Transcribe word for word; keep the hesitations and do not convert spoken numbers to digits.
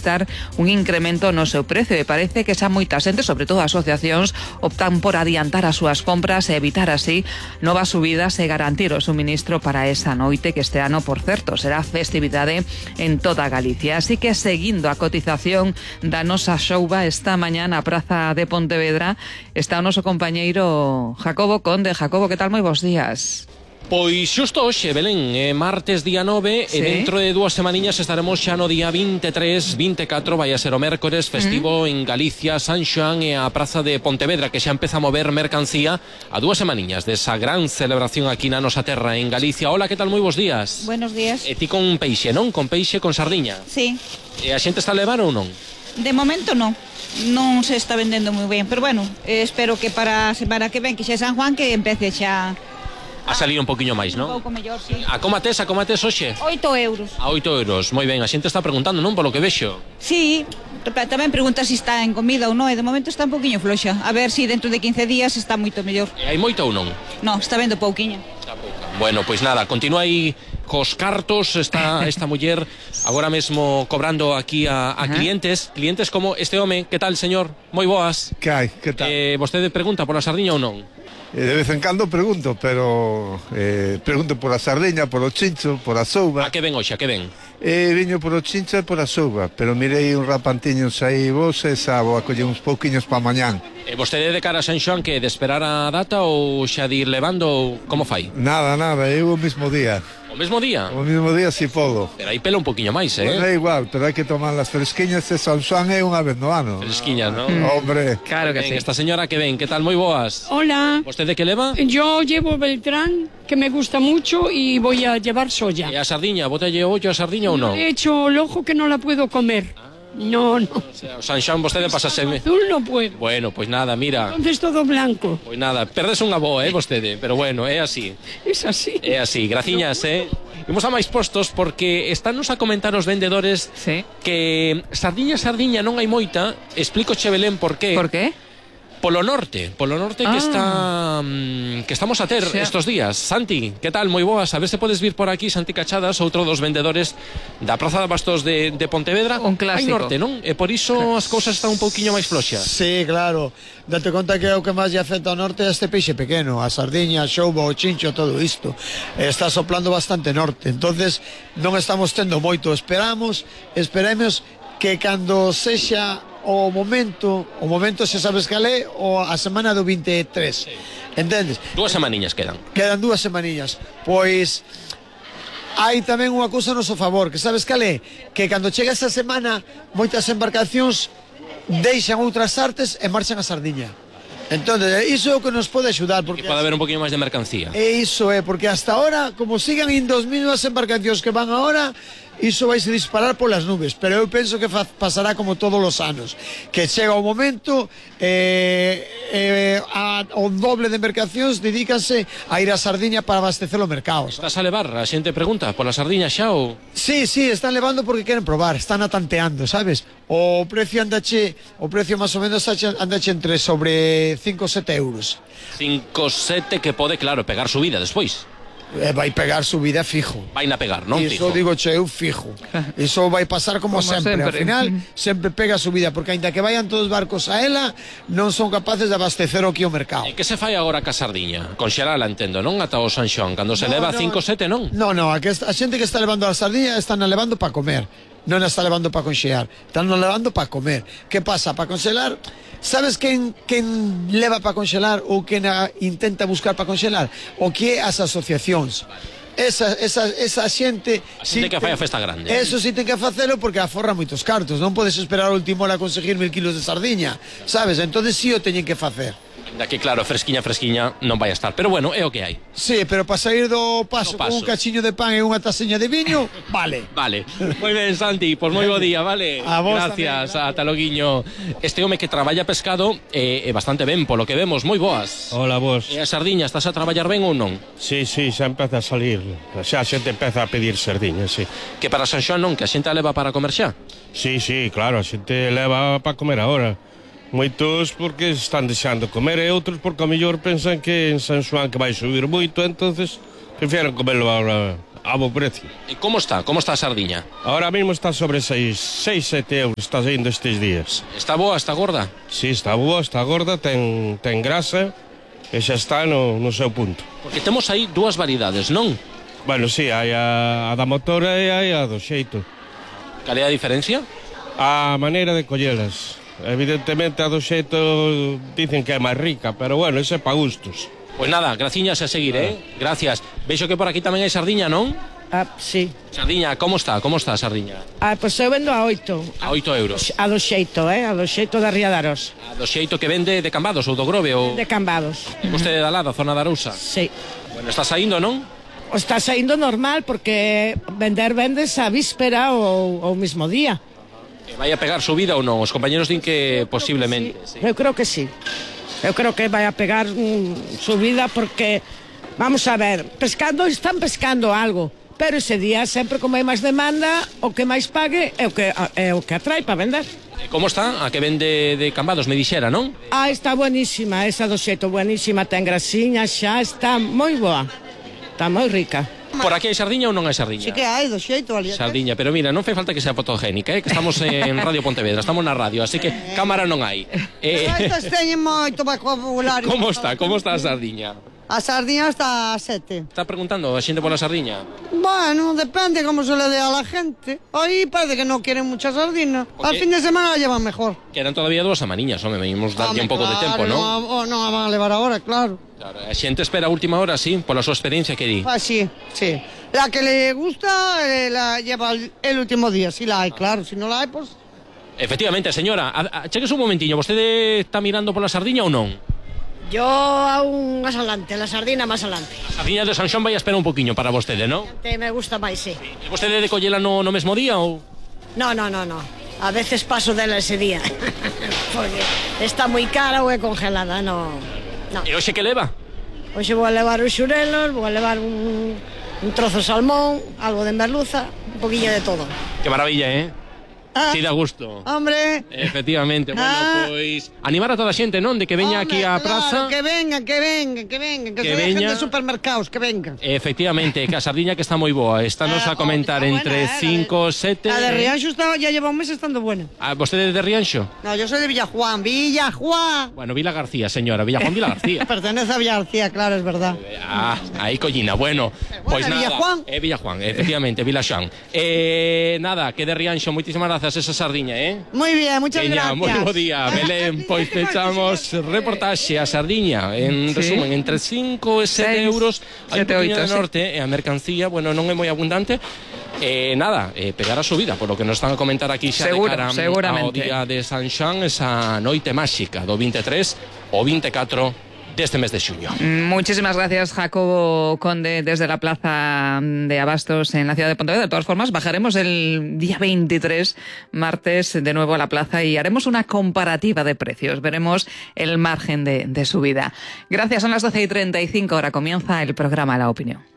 registrar un incremento no seu precio, e parece que xa moita xente, sobre todo asociacións, optan por adiantar as súas compras e evitar así novas subidas e garantir o suministro para esa noite, que este ano, por certo, será festividade en toda Galicia. Así que, seguindo a cotización da nosa xouba esta mañá na praza de Pontevedra, está o noso compañeiro Jacobo Conde. Jacobo, que tal? Moi bons días. Pois xusto hoxe, Belén, é martes día nove, sí. E dentro de dúas semaniñas estaremos xa no día veintitrés, veinticuatro, vai a ser o mércores festivo mm. en Galicia, San Xoán e a praza de Pontevedra, que xa empeza a mover mercancía a dúas semaniñas desa gran celebración aquí na nosa terra en Galicia. Hola, que tal? Moi bons días. Buenos días. E ti con peixe, non? Con peixe, con sardiña? Sí. E a xente está a levar ou non? De momento non. Non se está vendendo moi ben, pero bueno, eh, espero que para a semana que ven, que xa é San Juan, que empece xa a salir un poquinho máis, non? Un pouco mellor, sí. A como tes, a como tes hoxe? oito euros. A oito euros, moi ben, a xente está preguntando, non, polo que vexo? Sí, tamén pregunta se si está en comida ou non, e de momento está un pouquiño floxa. A ver se si dentro de quince días está moito mellor. E hai moito ou non? Non, está vendo pouquiña. Está pouca. Bueno, pois nada, continúa aí cos cartos, está esta muller agora mesmo cobrando aquí a, a clientes, clientes como este home. Que tal, señor? Moi boas. Que hai? Que tal? Eh, vostede pregunta pola sardiña ou non? De vez en cando pregunto, pero eh, pregunto por a sardiña, por o chincho, por a souba. A que ven hoxe, a que ven? Eh, viño por o chincho e por a souba, pero mirei un rapantiños aí vos e xa vou a coller uns pouquiños pa mañán. E vostede de cara a San Xoán, que de esperar a data ou xa de ir levando, ou como fai? Nada, nada, eu o mismo día. O mesmo día? O mismo día si podo. Pero aí pela un poquinho máis, eh? Pues é igual, pero hai que tomar las fresquiñas de San Xoán é unha vez no ano. Fresquiñas, non? Mm. Hombre. Claro que ben, sí. Esta señora que ven, que tal? Moi boas. Hola. ¿Vostede que leva? Yo llevo Beltrán, que me gusta mucho, y voy a llevar soya. E a sardiña, botalle ollo a sardiña ou non? He hecho el ojo que no la puedo comer. No, no. O sea, o San Xoán vostede pasaseme. Azul no puedo. Bueno, pois nada, mira. Entonces todo blanco. Pois nada, perdes unha boa, eh, vostede, pero bueno, é así. Es así. É así, graciñas, eh. Imos a máis postos porque estános a comentar os vendedores sí. que sardiña, sardiña non hai moita. Explico che, Belén, por qué. Por qué? Polo norte, polo norte ah. que está que estamos a ter sí. estos días. Santi, que tal? Moi boas. A ver se podes vir por aquí, Santi Cachadas, outro dos vendedores da Praza de Bastos de, de Pontevedra. Un clásico. Hai norte, non? E por iso as cousas están un pouquiño máis floxas. Sí, claro. Date conta que o que máis lle afecta ao norte é este peixe pequeno, a sardiña, a xouba, o chincho, todo isto. Está soplando bastante norte. Entonces non estamos tendo moito. Esperamos, esperemos que cando sexa o momento, o momento se sabes cal é, o a semana do veintitrés. Sí. Entendes? Dúas semaniñas quedan. Quedan dúas semaniñas. Pois hai tamén unha cousa a noso favor, que sabes cal é? Que cando chega esa semana, moitas embarcacións deixan outras artes e marchan a sardiña. Entón, iso é o que nos pode axudar, porque que pode haber un poquinho máis de mercancía. E iso é, porque hasta ahora, como sigan indo as mesmas embarcacións que van ahora, iso vai se disparar polas nubes, pero eu penso que pasará como todos os anos, que chega o momento eh, eh, a, o doble de embarcacións dedícanse a ir a Sardiña para abastecer o mercado. Estás a levar? A xente pregunta pola sardiña xa ou? Sí, sí, están levando porque queren probar, están atanteando, sabes? O precio andache, o precio máis ou menos andache entre sobre cinco ou sete euros. cinco ou sete que pode, claro, pegar subida despois. Eh, vai pegar subida fijo. Vai na pegar, non fijo. Iso digo che, eu fijo. Iso vai pasar como, como sempre. sempre. Ao final, sempre pega subida, porque ainda que vayan todos os barcos a ela, non son capaces de abastecer o que o mercado. E que se fai agora ca sardiña? Conxelala, entendo, non? Ata o San Xoán, cando se no, leva no, cinco ou sete, non? Non, non, a, que a xente que está levando a sardiña están a levando para comer. Non a está levando para conxelar, están a levando para comer. Que pasa? Para conxelar, sabes quen, quen leva para conxelar ou quen a, intenta buscar para conxelar? O que é as asociacións. Esa, esa, esa xente a xente si que fai a festa grande. Eso si ten que facelo porque aforra moitos cartos. Non podes esperar ao último hora a conseguir mil kilos de sardiña, sabes? Entonces si o teñen que facer. Da que claro, fresquiña, fresquiña non vai a estar, pero bueno, é o que hai. Sí, pero para sair do paso, paso. con un cachiño de pan e unha taseña de viño, vale. Vale. Moi ben, Santi, pois moi bo día, vale. A vos gracias, tamén, ata loguiño. Este home que traballa pescado é eh, bastante ben, polo que vemos, moi boas. Hola, vos. E a sardiña, estás a traballar ben ou non? Sí, sí, xa empeza a salir. Xa a xente empeza a pedir sardiña, sí. Que para San Xoán non, que a xente a leva para comer xa? Sí, sí, claro, a xente leva para comer agora. Moitos porque están deixando comer e outros porque a mellor pensan que en San Xoán que vai subir moito, entonces prefieren comerlo agora, a bo precio. E como está? Como está a sardiña? Ahora mismo está sobre seis, sete euros, está saindo estes días. Está boa, está gorda? Sí, está boa, está gorda, ten, ten grasa e xa está no, no seu punto. Porque temos aí dúas variedades, non? Bueno, sí, hai a, a da motora e hai a do xeito. Cal é a diferencia? A maneira de collelas. Evidentemente a do xeito dicen que é máis rica, pero bueno, ese é pa gustos. Pois nada, graciñas a seguir, eh? Gracias. Veixo que por aquí tamén hai sardiña, non? Ah, sí. Sardiña, como está? Como está a sardiña? Ah, pois eu vendo a oito. A oito euros. A do xeito, eh? A do xeito da Ría de Aros. A do xeito que vende de Cambados ou do Grove ou... De Cambados. Vostede da lá, da zona da Arousa? Sí. Bueno, está saindo, non? O está saindo normal porque vender vendes a víspera ou o mismo día. E vai a pegar subida ou non? Os compañeros din que posiblemente. Sí. Eu creo que sí. Eu creo que vai a pegar mm, subida porque, vamos a ver, pescando, están pescando algo, pero ese día sempre como hai máis demanda, o que máis pague é o que, é o que atrai para vender. E como está? A que vende de Cambados, me dixera, non? Ah, está buenísima, esa do xeito buenísima, ten grasiña, xa está moi boa, está moi rica. Por aquí hai sardiña ou non hai sardiña? Sí que hai, do xeito, ali. Sardiña, pero mira, non fai falta que sea fotogénica, eh? Que estamos en Radio Pontevedra, estamos na radio, así que cámara non hai. Eh... Estas teñen moito vocabulario. Como está? Como está a sardiña? A sardiña está a sete. Está preguntando a xente pola sardiña? Bueno, depende como se le dé a la gente. Aí parece que non queren mucha sardina. Al fin de semana la llevan mejor. Quedan todavía dúas semaniñas, home, venimos darlle un pouco claro, de tempo, non? Non, non a van a levar agora, claro. Claro, a xente espera a última hora, sí, pola súa experiencia, que di? Ah, sí, sí. La que le gusta eh, la lleva el, el último día, si la hai, claro. Si non la hai, pues... Efectivamente, señora, a, a, cheques un momentiño, vostede está mirando pola sardiña ou non? Yo aún más adelante, la sardina más adelante. A sardiña de San Xón vai a esperar un poquinho para vostede, non? Me gusta máis, sí. E vostede de collela no, no mesmo día ou...? No, no, no, no. A veces paso dela ese día. Porque está moi cara ou é congelada, no. no. E hoxe que leva? Hoxe vou a levar os xurelos, vou a levar un, un trozo de salmón, algo de merluza, un poquillo de todo. Que maravilla, eh? Ah, sí, da gusto. Hombre. Efectivamente, bueno, ah. pois animar a toda a xente, non? De que veña hombre, aquí á Claro, praza. que vengan, que vengan, que vengan, que, que se veña... dejen de supermercados, que vengan. Efectivamente, que a sardiña que está moi boa. Estános ah, a comentar oh, entre cinco, sete... La de Rianxo está, ya lleva un mes estando buena. Ah, ¿vostede es de Rianxo? No, yo soy de Villajuán, Villajuán. Bueno, Vila García, señora, Villajuán, Vila García. Pertenece a Villa García, claro, es verdad. Ah, ahí collina, bueno. Pois pues nada, Villajuán. Eh, Villajuán, efectivamente, Vilaxán. Eh, nada, que de Rianxo, moitísimas grazas esa sardiña, eh? Muy bien, muchas Veña, gracias. Moi bo día, Belén. Pois pechamos reportaxe a sardiña. En sí. resumen, entre cinco e sete euros. Hai un poquinho de norte sí. E a mercancía, bueno, non é moi abundante. Eh, nada, eh, pegar a subida, por lo que nos están a comentar aquí xa Seguro, de cara seguramente. ao día de San Xan, esa noite máxica do veintitrés o veinticuatro de este mes de xuño. Muchísimas gracias, Jacobo Conde, desde la plaza de Abastos en la ciudad de Pontevedra. De todas formas, bajaremos el día veintitrés, martes, de nuevo a la plaza y haremos una comparativa de precios. Veremos el margen de, de subida. Gracias, son las doce y treinta y cinco. Ahora comienza el programa La Opinión.